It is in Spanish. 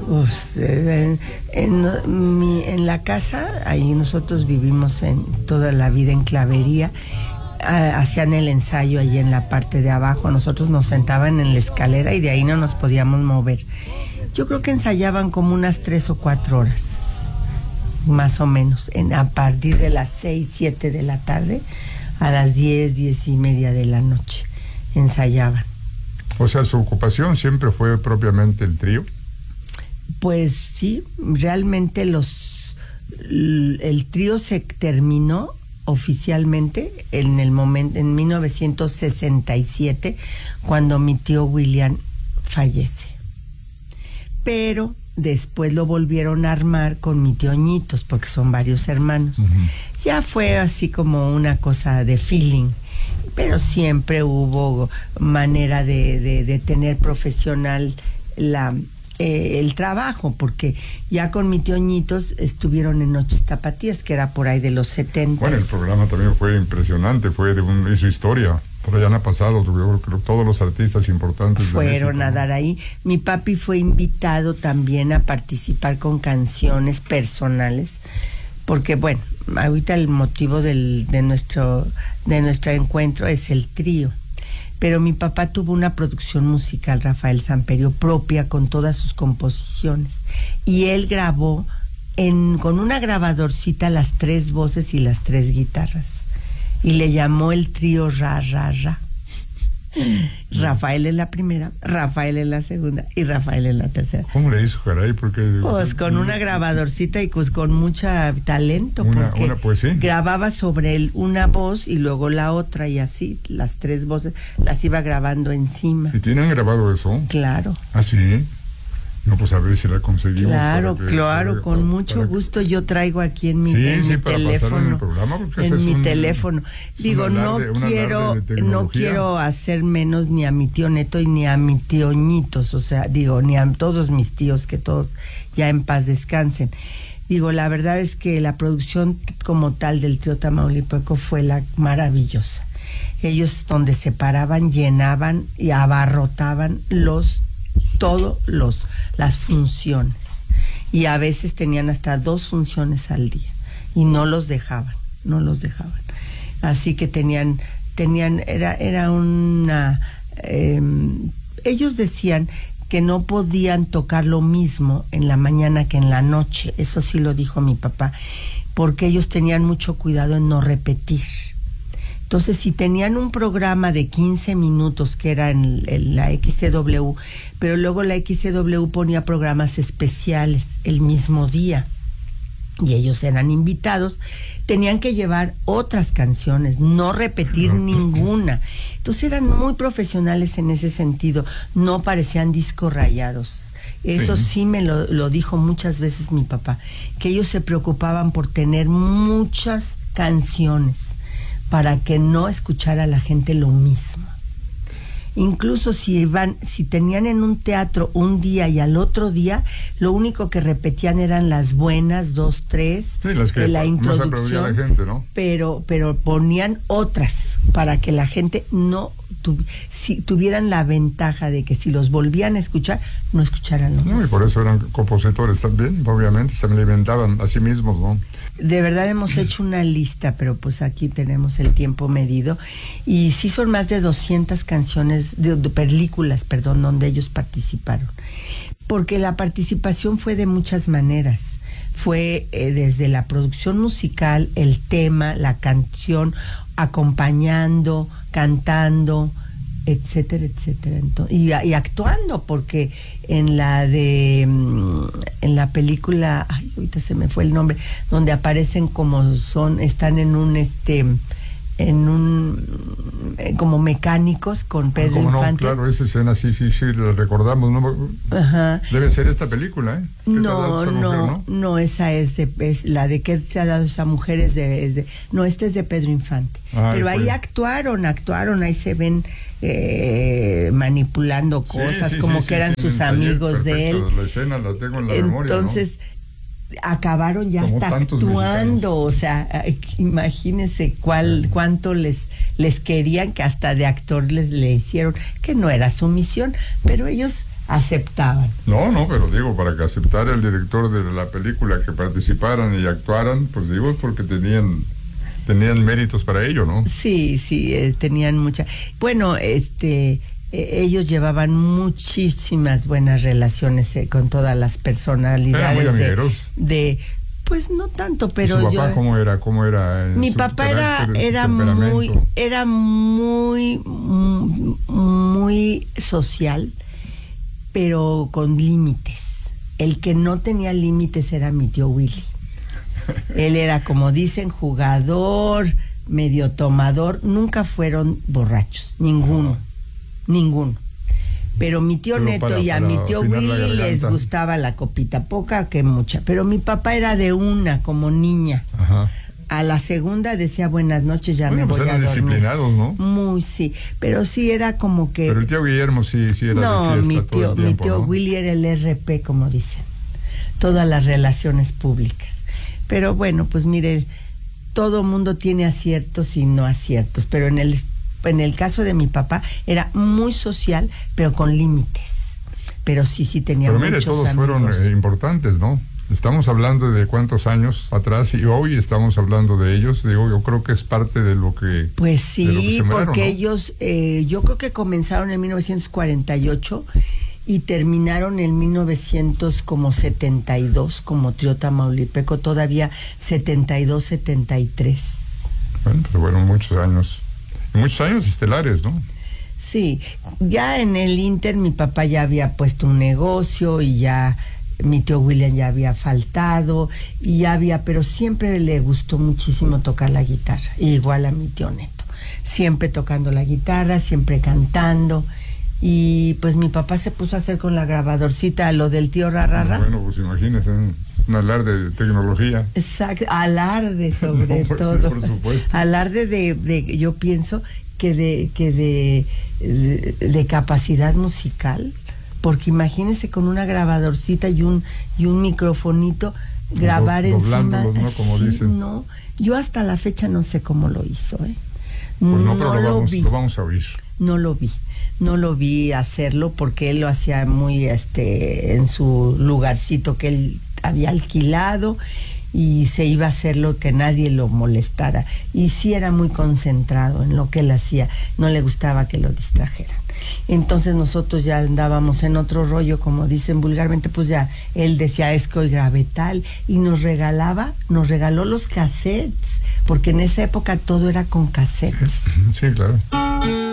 Pues, en la casa, ahí nosotros vivimos toda la vida en Clavería. Hacían el ensayo allí en la parte de abajo. Nosotros nos sentaban en la escalera y de ahí no nos podíamos mover. Yo creo que ensayaban como unas 3 o 4 horas, más o menos, a partir de las 6, 7 de la tarde a las 10, 10 y media de la noche ensayaban. O sea, ¿su ocupación siempre fue propiamente el trío? Pues sí, realmente el trío se terminó oficialmente en 1967, cuando mi tío William fallece. Pero después lo volvieron a armar con mi tío Ñitos, porque son varios hermanos. Uh-huh. Ya fue así como una cosa de feeling, pero siempre hubo manera de tener profesional el trabajo, porque ya con mi tío Ñitos estuvieron en Noches Tapatías, que era por ahí de los 70. Bueno, el programa también fue impresionante, hizo historia. Por allá han pasado, creo que todos los artistas importantes fueron a dar ahí. Mi papi fue invitado también a participar con canciones personales, porque bueno, ahorita el motivo de nuestro encuentro es el trío. Pero mi papá tuvo una producción musical, Rafael Samperio, propia, con todas sus composiciones. Y él grabó con una grabadorcita las 3 voces y las 3 guitarras. Y le llamó el trío Ra, Ra, Ra. Rafael en la primera, Rafael en la segunda y Rafael en la tercera. ¿Cómo le hizo, caray? Porque pues con una grabadorcita y pues con mucho talento, porque pues sí, grababa sobre él una voz y luego la otra, y así las 3 voces las iba grabando encima. ¿Y tienen grabado eso? Claro. ¿Ah, sí? No, pues a ver si la conseguimos. Claro, con mucho gusto. Yo traigo aquí en mi teléfono. En el programa, porque en mi teléfono. Digo, no quiero hacer menos ni a mi tío Neto y ni a mi tío Ñitos, o sea, digo, ni a todos mis tíos, que todos ya en paz descansen. Digo, la verdad es que la producción como tal del trío Tamaulipeco fue la maravillosa. Ellos donde se paraban, llenaban y abarrotaban las funciones, y a veces tenían hasta 2 funciones al día y no los dejaban, así que era una ellos decían que no podían tocar lo mismo en la mañana que en la noche. Eso sí lo dijo mi papá, porque ellos tenían mucho cuidado en no repetir. Entonces, si tenían un programa de 15 minutos, que era en la XCW, pero luego la XCW ponía programas especiales el mismo día, y ellos eran invitados, tenían que llevar otras canciones, no repetir ninguna. Entonces eran muy profesionales en ese sentido, no parecían discos rayados. Eso sí me lo dijo muchas veces mi papá, que ellos se preocupaban por tener muchas canciones, para que no escuchara la gente lo mismo. Incluso si tenían en un teatro un día y al otro día, lo único que repetían eran las buenas, 2, 3, las que la introducción, más la gente, ¿no? Pero ponían otras para que la gente tuvieran la ventaja de que si los volvían a escuchar, no escucharan lo mismo. Y por eso eran compositores también, obviamente, se alimentaban a sí mismos, ¿no? De verdad hemos hecho una lista, pero pues aquí tenemos el tiempo medido, y sí son más de 200 canciones, de películas, donde ellos participaron. Porque la participación fue de muchas maneras. Fue desde la producción musical, el tema, la canción, acompañando, cantando, etcétera, etcétera. Entonces, y actuando, porque en la película, ahorita se me fue el nombre, donde aparecen están en un como mecánicos con Pedro Infante. No, claro, esa escena sí la recordamos, ¿no? Ajá. Debe ser esta película, ¿eh? No, esa es la de ¿Qué se ha dado esa mujer? No, esta es de Pedro Infante. Pero ahí actuaron, ahí se ven manipulando cosas, que eran sus amigos de él. La escena la tengo en la memoria, entonces, ¿no? Acabaron ya como hasta actuando, mexicanos. O sea, imagínense cuánto les querían, que hasta de actor le hicieron, que no era su misión, pero ellos aceptaban. No, pero digo, para que aceptara el director de la película que participaran y actuaran, pues digo, es porque tenían méritos para ello, ¿no? Sí, tenían mucha. Bueno, ellos llevaban muchísimas buenas relaciones con todas las personalidades. Eran muy amigueros. Pues no tanto, pero ¿Y su papá cómo era? Mi papá era muy social, pero con límites. El que no tenía límites era mi tío Willy. Él era, como dicen, jugador, medio tomador. Nunca fueron borrachos, ninguno. Pero mi tío Neto y a mi tío Willy les gustaba la copita, poca que mucha. Pero mi papá era de una, como niña. Ajá. A la segunda decía buenas noches, ya me voy a dormir. Disciplinados, ¿no? Muy, sí. Pero sí era como que... Pero el tío Guillermo sí era de fiesta todo el tiempo, mi tío ¿no? Willy era el RP, como dicen. Todas las relaciones públicas. Pero bueno, pues mire, todo mundo tiene aciertos y no aciertos. Pero en el caso de mi papá era muy social, pero con límites. Pero sí tenía muchos amigos. Pero mire, todos fueron importantes, ¿no? Estamos hablando de cuántos años atrás y hoy estamos hablando de ellos. Digo, yo creo que es parte de lo que... Pues sí, porque ¿no? ellos, yo creo que comenzaron en 1948 y terminaron en 1972 como Trío Tamaulipeco, todavía 72, 73. Bueno, pero fueron muchos años. Y muchos años estelares, ¿no? Sí, ya en el Inter mi papá ya había puesto un negocio y ya... Mi tío William ya había faltado pero siempre le gustó muchísimo tocar la guitarra, igual a mi tío Neto, siempre tocando la guitarra, siempre cantando, y pues mi papá se puso a hacer con la grabadorcita lo del tío Rarrara. Bueno, pues imagínese, un alarde de tecnología. Exacto, alarde sobre todo. Por supuesto. Alarde de yo pienso que de capacidad musical. Porque imagínense con una grabadorcita y un microfonito grabar encima, ¿no? Como dicen. No, yo hasta la fecha no sé cómo lo hizo, Pues no, pero lo vamos a oír. No lo vi hacerlo porque él lo hacía muy en su lugarcito que él había alquilado y se iba a hacerlo que nadie lo molestara. Y sí era muy concentrado en lo que él hacía, no le gustaba que lo distrajeran. Entonces nosotros ya andábamos en otro rollo, como dicen vulgarmente, pues ya él decía, es que hoy grabé tal, y nos regaló los cassettes, porque en esa época todo era con cassettes. Sí, claro.